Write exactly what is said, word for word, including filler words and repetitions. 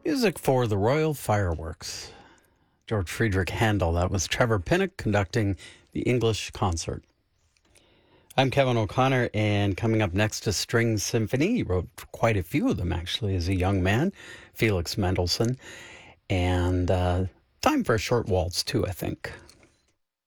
Music for the Royal Fireworks. George Friedrich Handel. That was Trevor Pinnock conducting the English concert. I'm Kevin O'Connor, and coming up next is String Symphony. He wrote quite a few of them, actually, as a young man, Felix Mendelssohn. And uh, time for a short waltz, too, I think.